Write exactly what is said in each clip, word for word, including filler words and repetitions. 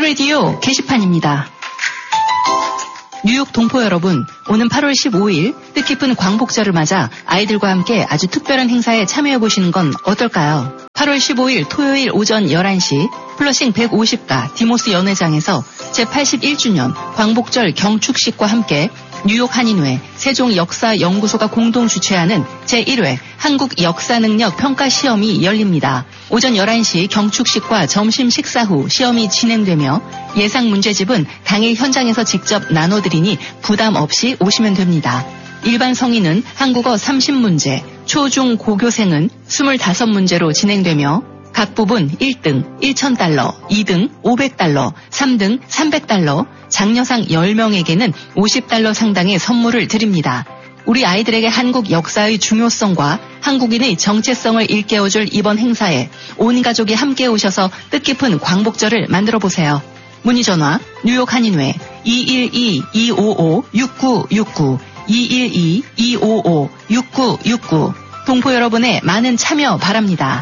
K-라디오 게시판입니다. 뉴욕 동포 여러분, 오는 팔월 십오일 뜻깊은 광복절을 맞아 아이들과 함께 아주 특별한 행사에 참여해보시는 건 어떨까요? 팔월 십오일 토요일 오전 열한 시 플러싱 백오십가 디모스 연회장에서 제팔십일주년 광복절 경축식과 함께 뉴욕 한인회, 세종역사연구소가 공동 주최하는 제일회 한국 역사능력 평가 시험이 열립니다. 오전 열한 시 경축식과 점심 식사 후 시험이 진행되며 예상 문제집은 당일 현장에서 직접 나눠드리니 부담 없이 오시면 됩니다. 일반 성인은 한국어 삼십 문제, 초, 중, 고교생은 이십오 문제로 진행되며 각 부분 일 등 천달러, 이 등 오백 달러, 삼 등 삼백 달러, 장려상 열 명에게는 오십 달러 상당의 선물을 드립니다. 우리 아이들에게 한국 역사의 중요성과 한국인의 정체성을 일깨워줄 이번 행사에 온 가족이 함께 오셔서 뜻깊은 광복절을 만들어보세요. 문의전화 뉴욕 한인회 이일이 이오오 육구육구 이일이 이오오 육구육구 동포 여러분의 많은 참여 바랍니다.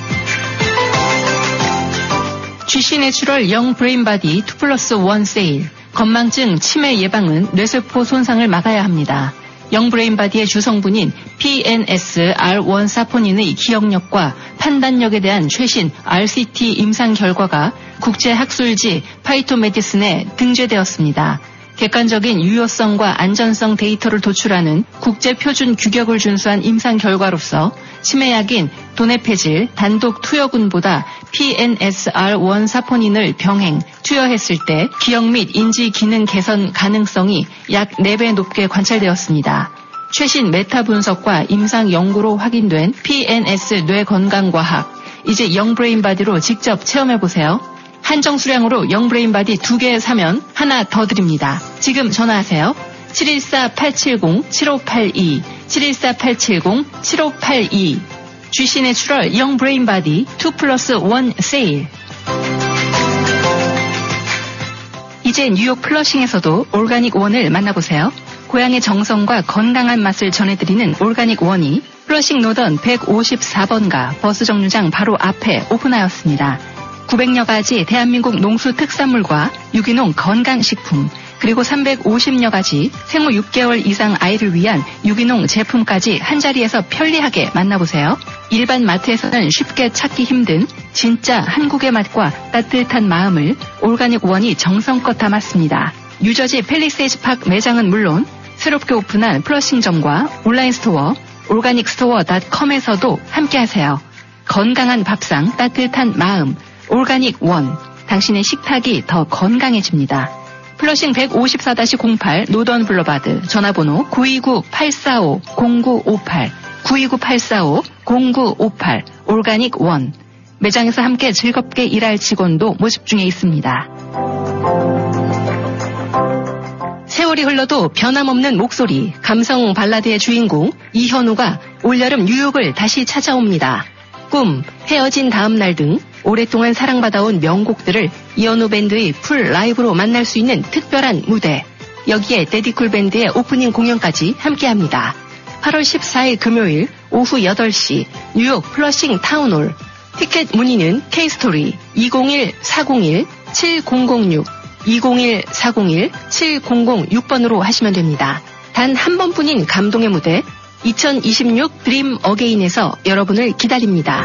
지씨 내추럴 영 브레인바디 투 플러스 원 세일. 건망증, 치매 예방은 뇌세포 손상을 막아야 합니다. 영 브레인바디의 주성분인 피엔에스 알 원 사포닌의 기억력과 판단력에 대한 최신 알씨티 임상 결과가 국제학술지 파이토메디슨에 등재되었습니다. 객관적인 유효성과 안전성 데이터를 도출하는 국제표준 규격을 준수한 임상 결과로서 치매약인 도네페질 단독 투여군보다 피엔에스 알 원 사포닌을 병행, 투여했을 때 기억 및 인지 기능 개선 가능성이 약 네 배 높게 관찰되었습니다. 최신 메타 분석과 임상 연구로 확인된 피엔에스 뇌 건강과학, 이제 영브레인바디로 직접 체험해보세요. 한정 수량으로 영브레인바디 두 개 사면 하나 더 드립니다. 지금 전화하세요. 칠일사 팔칠공 칠오팔이 칠일사 팔칠공 칠오팔이 지씨 내추럴 영브레인바디 투 플러스 원 세일. 이제 뉴욕 플러싱에서도 올가닉 원을 만나보세요. 고향의 정성과 건강한 맛을 전해드리는 올가닉 원이 플러싱 노던 백오십사번가 버스 정류장 바로 앞에 오픈하였습니다. 구백여 가지 대한민국 농수 특산물과 유기농 건강식품, 그리고 삼백오십여 가지 생후 육 개월 이상 아이를 위한 유기농 제품까지 한자리에서 편리하게 만나보세요. 일반 마트에서는 쉽게 찾기 힘든 진짜 한국의 맛과 따뜻한 마음을 올가닉 원이 정성껏 담았습니다. 뉴저지 팰리세이드 파크 매장은 물론 새롭게 오픈한 플러싱점과 온라인 스토어 올가닉 스토어 닷컴에서도 함께하세요. 건강한 밥상, 따뜻한 마음, 올가닉 원, 당신의 식탁이 더 건강해집니다. 플러싱 백오십사 공팔 노던 블러바드, 전화번호 구이구 팔사오 공구오팔 구이구 팔사오 공구오팔 올가닉 원. 매장에서 함께 즐겁게 일할 직원도 모집 중에 있습니다. 세월이 흘러도 변함없는 목소리, 감성 발라드의 주인공 이현우가 올여름 뉴욕을 다시 찾아옵니다. 꿈, 헤어진 다음 날 등 오랫동안 사랑받아온 명곡들을 이현우 밴드의 풀 라이브로 만날 수 있는 특별한 무대. 여기에 데디쿨 밴드의 오프닝 공연까지 함께합니다. 팔월 십사일 금요일 오후 여덟 시 뉴욕 플러싱 타운홀. 티켓 문의는 K스토리 이공일 사공일 칠공공육 이공일 사공일 칠공공육번으로 하시면 됩니다. 단 한 번뿐인 감동의 무대 이천이십육 드림 어게인에서 여러분을 기다립니다.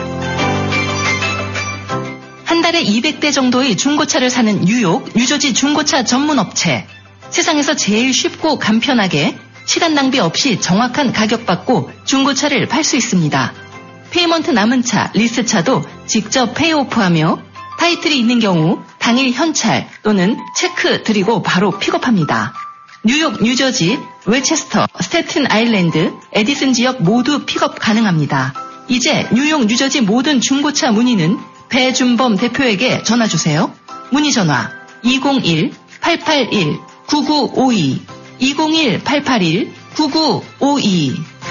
한 달에 이백 대 정도의 중고차를 사는 뉴욕, 뉴저지 중고차 전문 업체. 세상에서 제일 쉽고 간편하게 시간 낭비 없이 정확한 가격 받고 중고차를 팔 수 있습니다. 페이먼트 남은 차, 리스차도 직접 페이오프하며 타이틀이 있는 경우 당일 현찰 또는 체크 드리고 바로 픽업합니다. 뉴욕, 뉴저지, 웨체스터, 스태튼 아일랜드, 에디슨 지역 모두 픽업 가능합니다. 이제 뉴욕, 뉴저지 모든 중고차 문의는 배준범 대표에게 전화주세요. 문의 전화 이공일 팔팔일 구구오이 이공일 팔팔일 구구오이.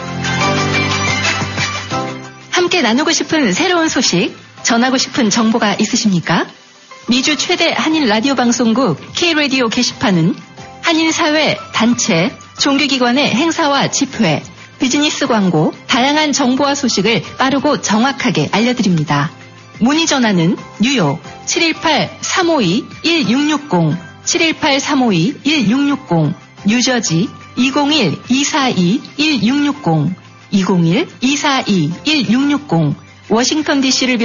함께 나누고 싶은 새로운 소식, 전하고 싶은 정보가 있으십니까? 미주 최대 한인 라디오 방송국 K-라디오 게시판은 한인사회, 단체, 종교기관의 행사와 집회, 비즈니스 광고, 다양한 정보와 소식을 빠르고 정확하게 알려드립니다. 문의 전화는 뉴욕 칠일팔 삼오이 일육육공, 칠일팔 삼오이 일육육공, 뉴저지 이공일 이사이 일육육공, 이공일 이사이 일육육공, 워싱턴 디씨를